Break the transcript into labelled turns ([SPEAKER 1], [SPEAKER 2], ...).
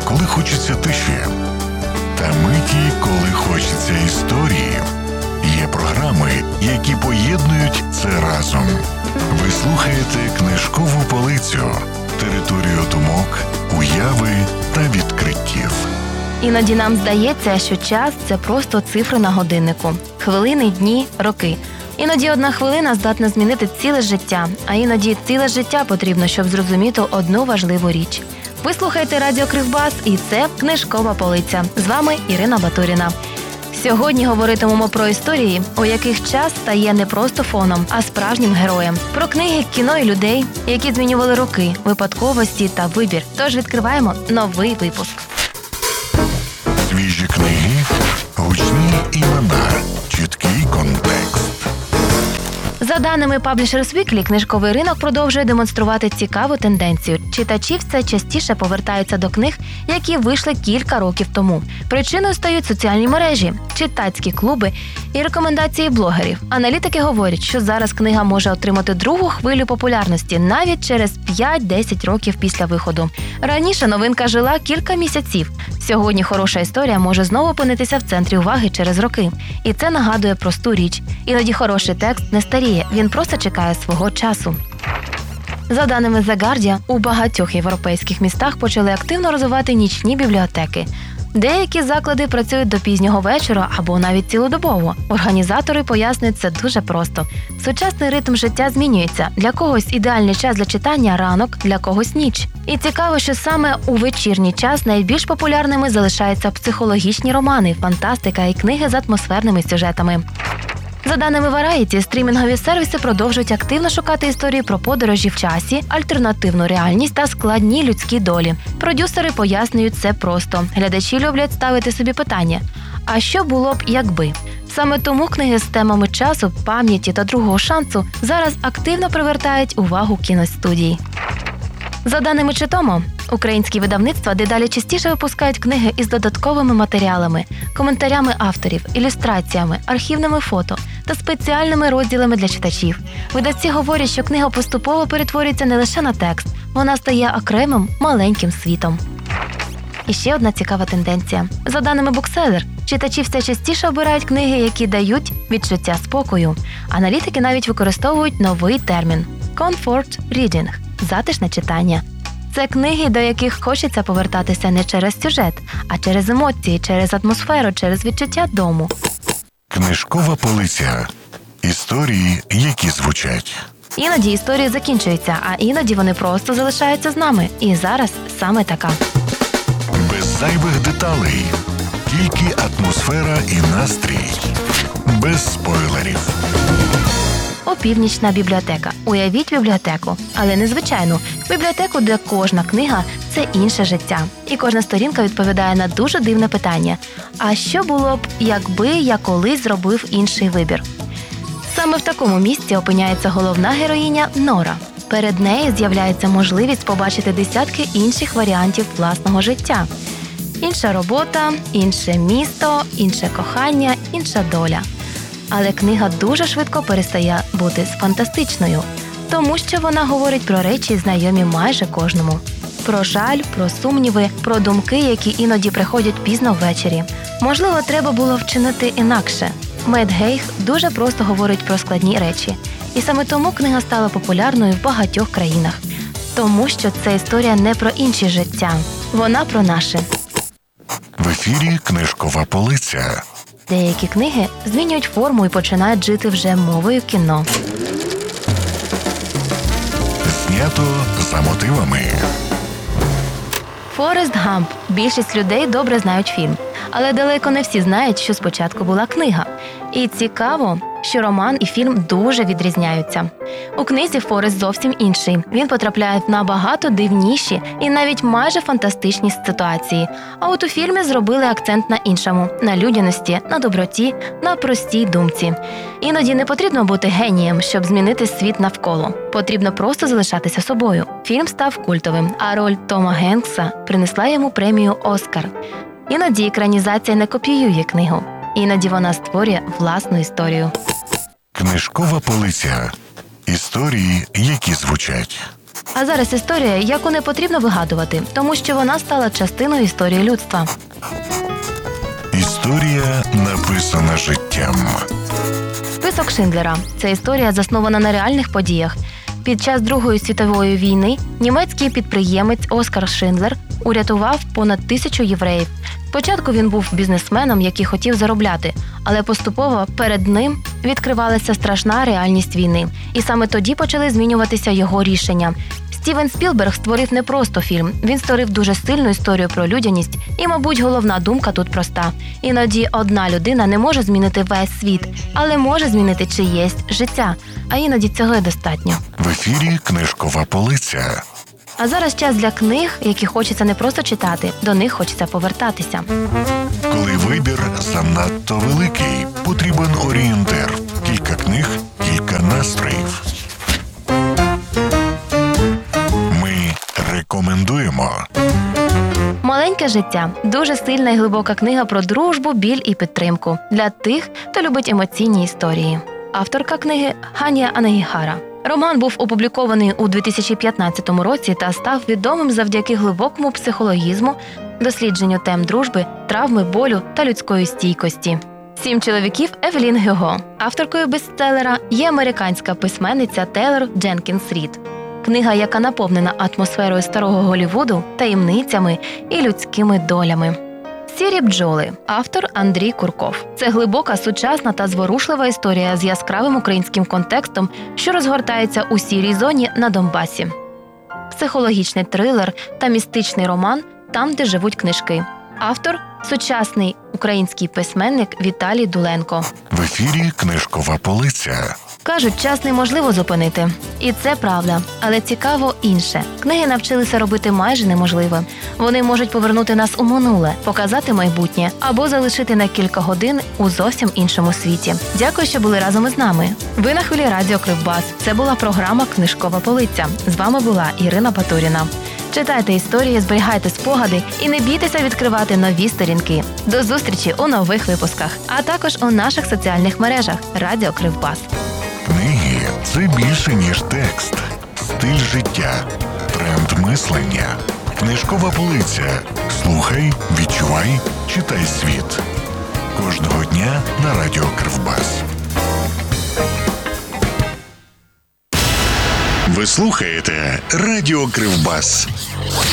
[SPEAKER 1] коли хочеться тиші, та миті, коли хочеться історії. Є програми, які поєднують це разом. Ви слухаєте «Книжкову полицю» – територію думок, уяви та відкриттів.
[SPEAKER 2] Іноді нам здається, що час – це просто цифри на годиннику. Хвилини, дні, роки. Іноді одна хвилина здатна змінити ціле життя, а іноді ціле життя потрібно, щоб зрозуміти одну важливу річ. Ви слухаєте Радіо Кривбас, і це «Книжкова полиця». З вами Ірина Батуріна. Сьогодні говоритимемо про історії, у яких час стає не просто фоном, а справжнім героєм. Про книги, кіно і людей, які змінювали роки, випадковості та вибір. Тож відкриваємо новий випуск.
[SPEAKER 1] Свіжі книги, гучні імена, чіткий контекст.
[SPEAKER 2] За даними Publishers Weekly, книжковий ринок продовжує демонструвати цікаву тенденцію. Читачі все частіше повертаються до книг, які вийшли кілька років тому. Причиною стають соціальні мережі, читацькі клуби і рекомендації блогерів. Аналітики говорять, що зараз книга може отримати другу хвилю популярності навіть через 5-10 років після виходу. Раніше новинка жила кілька місяців. Сьогодні хороша історія може знову опинитися в центрі уваги через роки. І це нагадує просту річ. Іноді хороший текст не старіє, він просто чекає свого часу. За даними The Guardian, у багатьох європейських містах почали активно розвивати нічні бібліотеки. Деякі заклади працюють до пізнього вечора або навіть цілодобово. Організатори пояснюють це дуже просто. Сучасний ритм життя змінюється. Для когось ідеальний час для читання – ранок, для когось – ніч. І цікаво, що саме у вечірній час найбільш популярними залишаються психологічні романи, фантастика і книги з атмосферними сюжетами. За даними Variety, стрімінгові сервіси продовжують активно шукати історії про подорожі в часі, альтернативну реальність та складні людські долі. Продюсери пояснюють це просто. Глядачі люблять ставити собі питання – а що було б, якби? Саме тому книги з темами часу, пам'яті та другого шансу зараз активно привертають увагу кіностудій. За даними Читомо, українські видавництва дедалі частіше випускають книги із додатковими матеріалами, коментарями авторів, ілюстраціями, архівними фото та спеціальними розділами для читачів. Видавці говорять, що книга поступово перетворюється не лише на текст, вона стає окремим маленьким світом. І ще одна цікава тенденція. За даними Bookseller, читачі все частіше обирають книги, які дають відчуття спокою. Аналітики навіть використовують новий термін – «comfort reading» – затишне читання. Це книги, до яких хочеться повертатися не через сюжет, а через емоції, через атмосферу, через відчуття дому.
[SPEAKER 1] Книжкова полиця. Історії, які звучать.
[SPEAKER 2] Іноді історії закінчуються, а іноді вони просто залишаються з нами. І зараз саме така.
[SPEAKER 1] Без зайвих деталей. Тільки атмосфера і настрій. Без спойлерів.
[SPEAKER 2] Опівнічна бібліотека. Уявіть бібліотеку, але не звичайну. Бібліотеку, де кожна книга – це інше життя. І кожна сторінка відповідає на дуже дивне питання. А що було б, якби я колись зробив інший вибір? Саме в такому місці опиняється головна героїня Нора. Перед нею з'являється можливість побачити десятки інших варіантів власного життя. Інша робота, інше місто, інше кохання, інша доля. Але книга дуже швидко перестає бути фантастичною, тому що вона говорить про речі, знайомі майже кожному. Про жаль, про сумніви, про думки, які іноді приходять пізно ввечері. Можливо, треба було вчинити інакше. Мет Гейх дуже просто говорить про складні речі. І саме тому книга стала популярною в багатьох країнах. Тому що це історія не про інші життя. Вона про наше.
[SPEAKER 1] В ефірі «Книжкова полиця».
[SPEAKER 2] Деякі книги змінюють форму і починають жити вже мовою кіно.
[SPEAKER 1] Знято за мотивами.
[SPEAKER 2] Форест Гамп. Більшість людей добре знають фільм. Але далеко не всі знають, що спочатку була книга. І цікаво, що роман і фільм дуже відрізняються. У книзі Форест зовсім інший. Він потрапляє в набагато дивніші і навіть майже фантастичні ситуації. А от у фільмі зробили акцент на іншому – на людяності, на доброті, на простій думці. Іноді не потрібно бути генієм, щоб змінити світ навколо. Потрібно просто залишатися собою. Фільм став культовим, а роль Тома Генкса принесла йому премію «Оскар». Іноді екранізація не копіює книгу. Іноді вона створює власну історію.
[SPEAKER 1] Книжкова полиця. Історії, які звучать.
[SPEAKER 2] А зараз історія, яку не потрібно вигадувати, тому що вона стала частиною історії людства.
[SPEAKER 1] Історія написана життям.
[SPEAKER 2] Список Шиндлера – це історія, заснована на реальних подіях. Під час Другої світової війни німецький підприємець Оскар Шиндлер урятував понад 1000 євреїв. Спочатку він був бізнесменом, який хотів заробляти, але поступово перед ним відкривалася страшна реальність війни. І саме тоді почали змінюватися його рішення. Стівен Спілберг створив не просто фільм, він створив дуже сильну історію про людяність. І, мабуть, головна думка тут проста. Іноді одна людина не може змінити весь світ, але може змінити чиєсь життя. А іноді цього й достатньо.
[SPEAKER 1] В ефірі «Книжкова полиця».
[SPEAKER 2] А зараз час для книг, які хочеться не просто читати, до них хочеться повертатися.
[SPEAKER 1] Коли вибір занадто великий, потрібен орієнтир. Кілька книг, кілька настроїв. Ми рекомендуємо.
[SPEAKER 2] «Маленьке життя» – дуже сильна і глибока книга про дружбу, біль і підтримку. Для тих, хто любить емоційні історії. Авторка книги – Ханія Анагіхара. Роман був опублікований у 2015 році та став відомим завдяки глибокому психологізму, дослідженню тем дружби, травми, болю та людської стійкості. «7 чоловіків» Евелін Гюго. Авторкою бестселера є американська письменниця Тейлор Дженкінс Рід. Книга, яка наповнена атмосферою старого Голлівуду, таємницями і людськими долями. «Сірі бджоли». Автор Андрій Курков. Це глибока, сучасна та зворушлива історія з яскравим українським контекстом, що розгортається у сірій зоні на Донбасі. Психологічний трилер та містичний роман «Там, де живуть книжки». Автор – сучасний український письменник Віталій Дуленко.
[SPEAKER 1] В ефірі «Книжкова полиця».
[SPEAKER 2] Кажуть, час неможливо зупинити. І це правда. Але цікаво інше. Книги навчилися робити майже неможливе. Вони можуть повернути нас у минуле, показати майбутнє або залишити на кілька годин у зовсім іншому світі. Дякую, що були разом із нами. Ви на хвилі радіо Кривбас. Це була програма «Книжкова полиця». З вами була Ірина Батуріна. Читайте історії, зберігайте спогади і не бійтеся відкривати нові сторінки. До зустрічі у нових випусках, а також у наших соціальних мережах Радіо Кривбас.
[SPEAKER 1] Книги – це більше, ніж текст. Стиль життя. Тренд мислення. Книжкова полиця. Слухай, відчувай, читай світ. Кожного дня на Радіо Кривбас. Ви слухаєте Радіо Кривбас.